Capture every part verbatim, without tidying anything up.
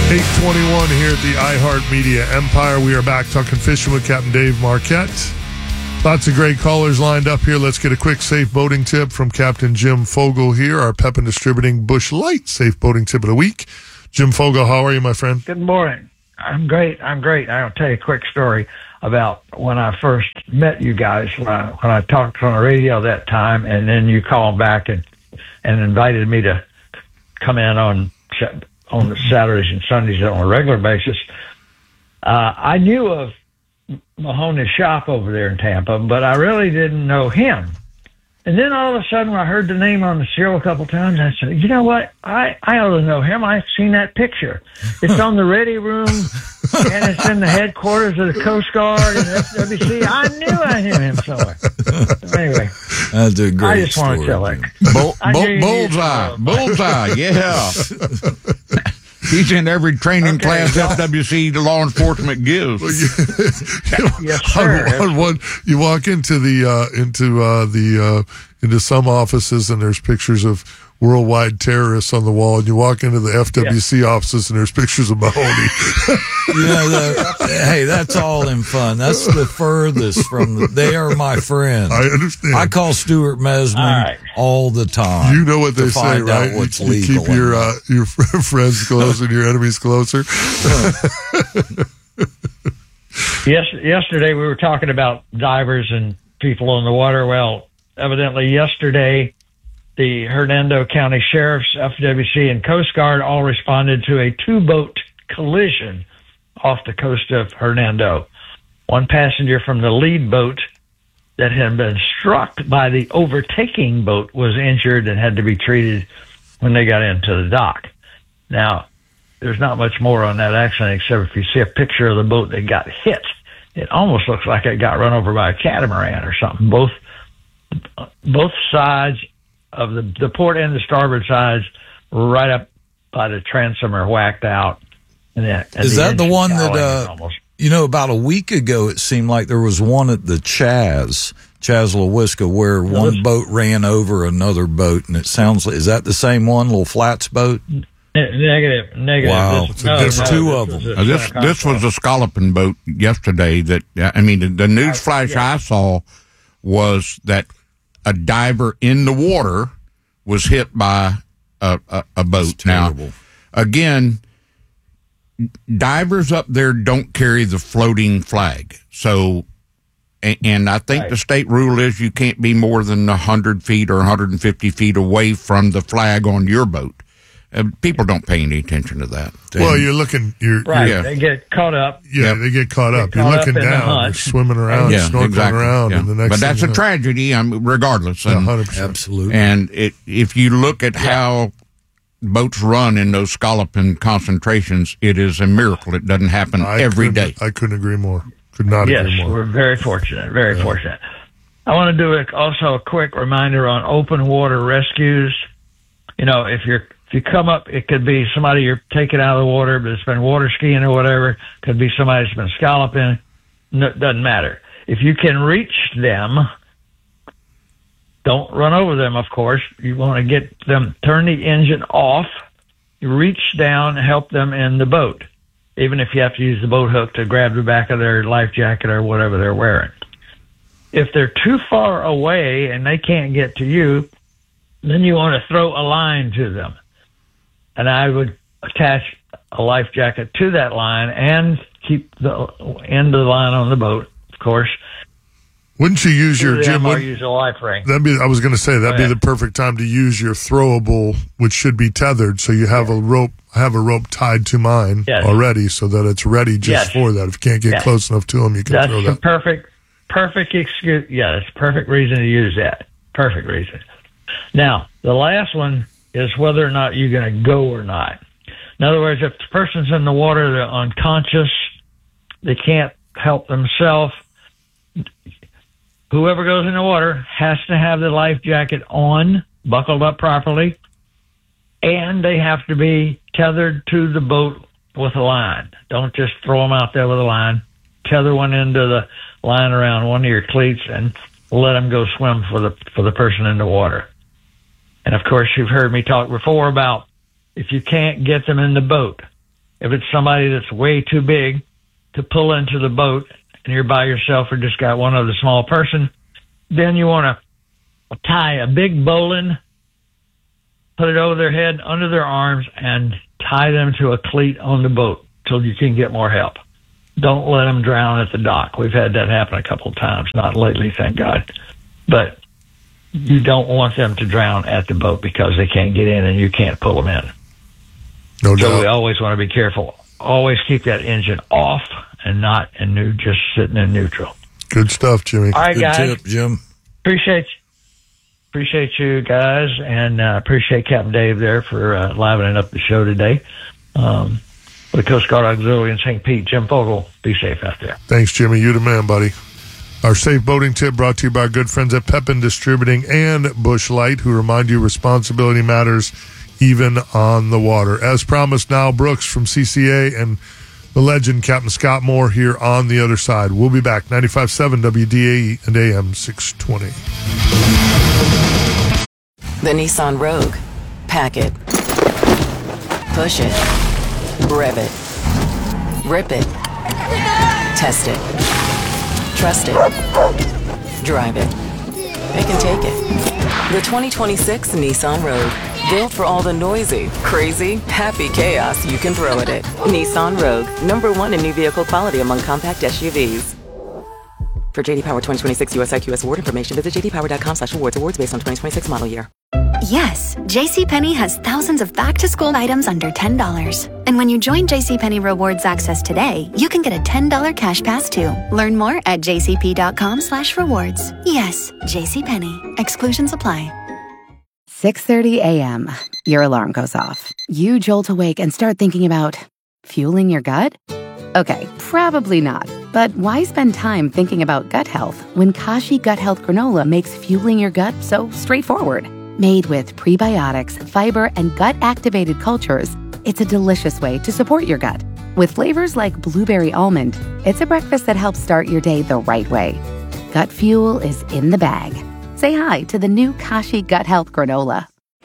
eight twenty-one here at the iHeartMedia Empire. We are back talking fishing with Captain Dave Marquette. Lots of great callers lined up here. Let's get a quick safe boating tip from Captain Jim Fogle here, our Pepin Distributing Bush Light safe boating tip of the week. Jim Fogle, how are you, my friend? Good morning. I'm great. I'm great. I'll tell you a quick story about when I first met you guys, when I, when I talked on the radio that time, and then you called back and, and invited me to come in on on the Saturdays and Sundays on a regular basis. Uh, I knew of Mahoney's shop over there in Tampa, but I really didn't know him. And then all of a sudden, when I heard the name on the show a couple times, I said, you know what? I, I ought to know him. I've seen that picture. It's on the Ready Room, and it's in the headquarters of the Coast Guard and F W C. I knew I knew him somewhere. So anyway, that's a great I just story, want to tell it. Bull, bull, bullseye. Bullseye, yeah. He's in every training Okay, class well, F W C law enforcement gives. Yes, sir. On, on one, you walk into the uh, into uh, the uh, into some offices and there's pictures of worldwide terrorists on the wall, and you walk into the F W C yeah. offices and there's pictures of Mahoney. You know, the, hey, that's all in fun. That's the furthest from the, they are my friends. I understand. I call Stuart Mesman all, right. all the time. You know what they say, right? What's you, legal you keep your uh, your friends close and your enemies closer. Yes, yesterday we were talking about divers and people on the water. Well, evidently yesterday, the Hernando County Sheriff's, F W C, and Coast Guard all responded to a two-boat collision off the coast of Hernando. One passenger from the lead boat that had been struck by the overtaking boat was injured and had to be treated when they got into the dock. Now, there's not much more on that accident except if you see a picture of the boat that got hit. It almost looks like it got run over by a catamaran or something. Both both sides of the, the port and the starboard sides right up by the transom are whacked out. And the, and Is the that the one that, uh, almost. you know, about a week ago, it seemed like there was one at the Chaz, Chaslewiska, where no, one this, boat ran over another boat, and it sounds like, is that the same one, little flats boat? Ne- negative, negative. Wow. This, no, There's no, two this of was them. a- Uh, this this was a scalloping boat yesterday. That I mean, the, the news flash yeah. I saw was that a diver in the water was hit by a, a, a boat. Now, again, divers up there don't carry the floating flag. So, and, and I think right. the state rule is you can't be more than one hundred feet or one hundred fifty feet away from the flag on your boat. Uh, people don't pay any attention to that. Well, you're looking, you're, Right, you're, yeah. They get caught up. yeah, Yep. they get caught up. Get You're caught looking up in the down, you're hunt. swimming around, Yeah, snorkeling exactly. around, Yeah. and the next but that's thing a you know, tragedy, I mean, regardless. And, one hundred percent. Absolutely. and it, if you look at how boats run in those scalloping concentrations, it is a miracle. It doesn't happen I every couldn't- day. I couldn't agree more. Could not Yes, agree more. we're very fortunate, very Yeah. fortunate. I want to do a, also a quick reminder on open water rescues. You know, if you're if you come up, it could be somebody you're taking out of the water, but it's been water skiing or whatever. Could be somebody that's been scalloping. No, doesn't matter. If you can reach them, don't run over them, of course. You want to get them, turn the engine off, reach down, help them in the boat, even if you have to use the boat hook to grab the back of their life jacket or whatever they're wearing. If they're too far away and they can't get to you, then you want to throw a line to them. And I would attach a life jacket to that line and keep the end of the line on the boat, of course. Wouldn't you use your Jim? Or Would, use a life ring. that'd be. I was going to say that'd Go be ahead. the perfect time to use your throwable, which should be tethered. So you have a rope. I have a rope tied to mine Yes. already, so that it's ready just Yes. for that. If you can't get Yes. close enough to them, you can That's throw the that. perfect, perfect excuse. Yeah, that's a perfect reason to use that. Perfect reason. Now, the last one is whether or not you're going to go or not. In other words, if the person's in the water, they're unconscious, they can't help themselves, whoever goes in the water has to have the life jacket on, buckled up properly, and they have to be tethered to the boat with a line. Don't just throw them out there with a line. Tether one into the line around one of your cleats and let them go swim for the for the person in the water. And of course, you've heard me talk before about if you can't get them in the boat, If it's somebody that's way too big to pull into the boat and you're by yourself or just got one other small person, then you want to tie a big bowline, put it over their head, under their arms, and tie them to a cleat on the boat till you can get more help. Don't let them drown at the dock. We've had that happen a couple of times, not lately, thank God. But you don't want them to drown at the boat because they can't get in and you can't pull them in. No doubt. So we always want to be careful. Always keep that engine off and not in new, just sitting in neutral. Good stuff, Jimmy. All right, Good guys. tip, Jim. Appreciate you. Appreciate you guys, and uh, appreciate Captain Dave there for uh, livening up the show today. Um, with the Coast Guard Auxiliary in Saint Pete, Jim Fogle, be safe out there. Thanks, Jimmy. You the man, buddy. Our safe boating tip brought to you by our good friends at Pepin Distributing and Busch Light, who remind you responsibility matters even on the water. As promised, now Brooks from C C A and the legend Captain Scott Moore here on the other side. We'll be back. ninety-five point seven W D A E and A M six twenty. The Nissan Rogue. Pack it. Push it. Rev it. Rip it. Test it. Trust it. Drive it. They can take it. The twenty twenty-six Nissan Rogue. Built for all the noisy, crazy, happy chaos you can throw at it. Nissan Rogue. Number one in new vehicle quality among compact S U Vs. For J D Power twenty twenty-six U S I Q S award information, visit j d power dot com slash awards. Awards based on twenty twenty-six model year. Yes, JCPenney has thousands of back-to-school items under ten dollars. And when you join JCPenney Rewards Access today, you can get a ten dollars cash pass too. Learn more at j c p dot com slash rewards. Yes, JCPenney. Exclusions apply. six thirty a.m. Your alarm goes off. You jolt awake and start thinking about fueling your gut? Okay, probably not. But why spend time thinking about gut health when Kashi Gut Health Granola makes fueling your gut so straightforward? Made with prebiotics, fiber, and gut-activated cultures, it's a delicious way to support your gut. With flavors like blueberry almond, it's a breakfast that helps start your day the right way. Gut fuel is in the bag. Say hi to the new Kashi Gut Health Granola.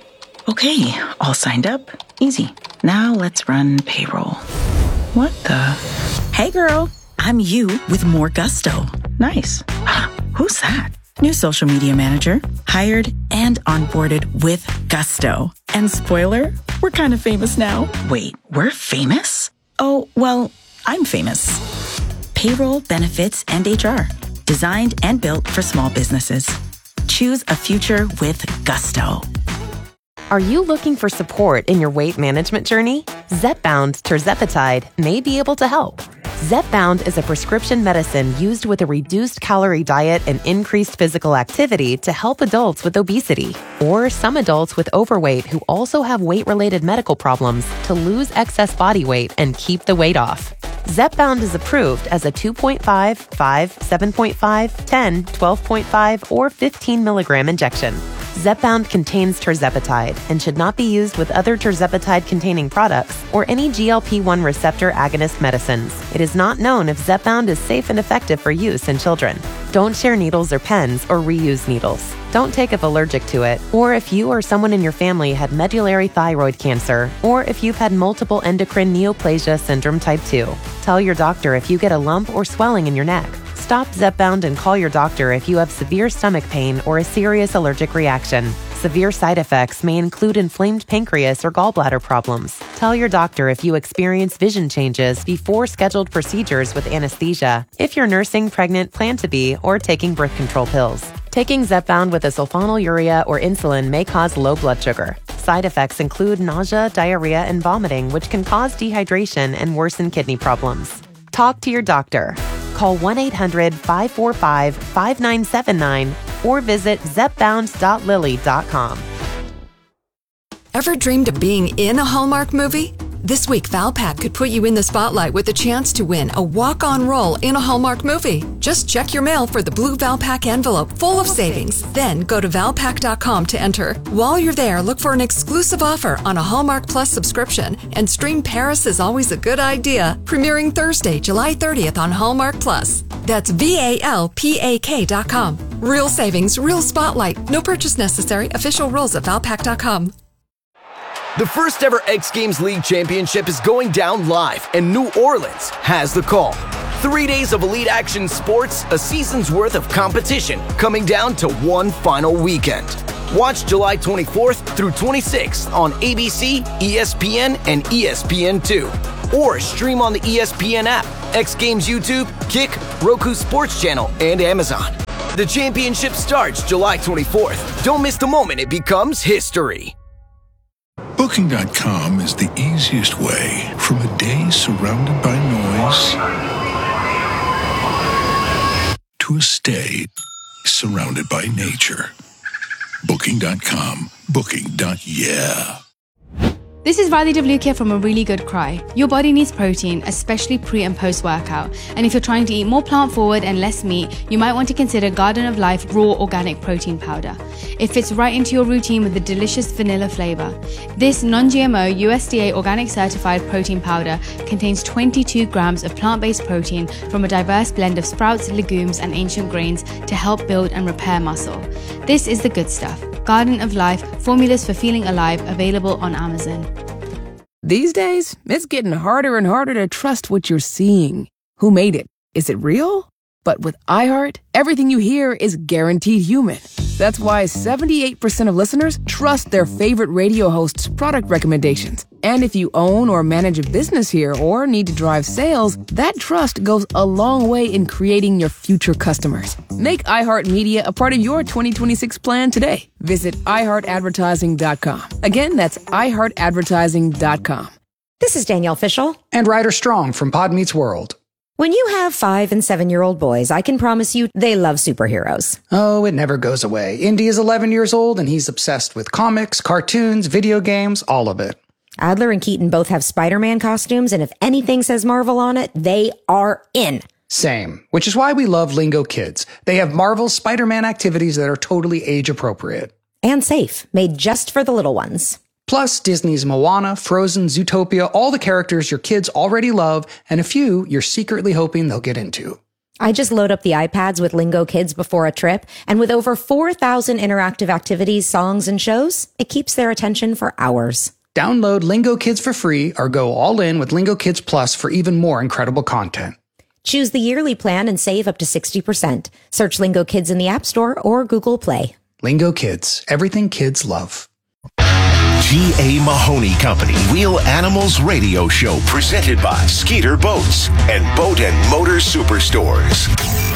Okay, all signed up. Easy. Now let's run payroll. What the? Hey girl, I'm you with more gusto. Nice. Who's that? New social media manager, hired and onboarded with gusto. And spoiler, we're kind of famous now. Wait, we're famous? Oh, well, I'm famous. Payroll, benefits, and H R. Designed and built for small businesses. Choose a future with gusto. Are you looking for support in your weight management journey? Zepbound tirzepatide may be able to help. Zepbound is a prescription medicine used with a reduced calorie diet and increased physical activity to help adults with obesity, or some adults with overweight who also have weight-related medical problems to lose excess body weight and keep the weight off. Zepbound is approved as a two point five, five, seven point five, ten, twelve point five, or fifteen milligram injection. Zepbound contains tirzepatide and should not be used with other tirzepatide-containing products or any G L P one receptor agonist medicines. It is not known if Zepbound is safe and effective for use in children. Don't share needles or pens or reuse needles. Don't take if allergic to it, or if you or someone in your family had medullary thyroid cancer, or if you've had multiple endocrine neoplasia syndrome type two. Tell your doctor if you get a lump or swelling in your neck. Stop Zepbound and call your doctor if you have severe stomach pain or a serious allergic reaction. Severe side effects may include inflamed pancreas or gallbladder problems. Tell your doctor if you experience vision changes before scheduled procedures with anesthesia, if you're nursing, pregnant, plan to be, or taking birth control pills. Taking Zepbound with a sulfonylurea or insulin may cause low blood sugar. Side effects include nausea, diarrhea, and vomiting, which can cause dehydration and worsen kidney problems. Talk to your doctor. Call one eight hundred, five four five, five nine seven nine or visit zepbound dot lilly dot com. Ever dreamed of being in a Hallmark movie? This week, Valpak could put you in the spotlight with a chance to win a walk-on role in a Hallmark movie. Just check your mail for the blue Valpak envelope full of savings. Then go to valpak dot com to enter. While you're there, look for an exclusive offer on a Hallmark Plus subscription and stream Paris is Always a Good Idea, premiering Thursday, July thirtieth on Hallmark Plus. That's V A L P A K dot com. Real savings, real spotlight. No purchase necessary. Official rules at valpak dot com. The first ever X Games League Championship is going down live, and New Orleans has the call. Three days of elite action sports, a season's worth of competition, coming down to one final weekend. Watch July twenty-fourth through twenty-sixth on A B C, E S P N, and E S P N two. Or stream on the E S P N app, X Games YouTube, Kick, Roku Sports Channel, and Amazon. The championship starts July twenty-fourth. Don't miss the moment it becomes history. Booking dot com is the easiest way from a day surrounded by noise to a stay surrounded by nature. Booking dot com. Booking. Yeah. This is Riley DeVlukia from A Really Good Cry. Your body needs protein, especially pre and post workout. And if you're trying to eat more plant forward and less meat, you might want to consider Garden of Life Raw Organic Protein Powder. It fits right into your routine with a delicious vanilla flavor. This non-G M O U S D A organic certified protein powder contains twenty-two grams of plant-based protein from a diverse blend of sprouts, legumes, and ancient grains to help build and repair muscle. This is the good stuff. Garden of Life, formulas for feeling alive, available on Amazon. These days, it's getting harder and harder to trust what you're seeing. Who made it? Is it real? But with iHeart, everything you hear is guaranteed human. That's why seventy-eight percent of listeners trust their favorite radio host's product recommendations. And if you own or manage a business here or need to drive sales, that trust goes a long way in creating your future customers. Make iHeartMedia a part of your twenty twenty-six plan today. Visit i heart advertising dot com. Again, that's i heart advertising dot com. This is Danielle Fishel. And Ryder Strong from Pod Meets World. When you have five and seven-year-old boys, I can promise you they love superheroes. Oh, it never goes away. Indy is eleven years old, and he's obsessed with comics, cartoons, video games, all of it. Adler and Keaton both have Spider-Man costumes, and if anything says Marvel on it, they are in. Same, which is why we love Lingo Kids. They have Marvel's Spider-Man activities that are totally age-appropriate. And safe, made just for the little ones. Plus, Disney's Moana, Frozen, Zootopia, all the characters your kids already love, and a few you're secretly hoping they'll get into. I just load up the iPads with Lingo Kids before a trip, and with over four thousand interactive activities, songs, and shows, it keeps their attention for hours. Download Lingo Kids for free or go all in with Lingo Kids Plus for even more incredible content. Choose the yearly plan and save up to sixty percent. Search Lingo Kids in the App Store or Google Play. Lingo Kids, everything kids love. G A. Mahoney Company Wheel Animals Radio Show presented by Skeeter Boats and Boat and Motor Superstores.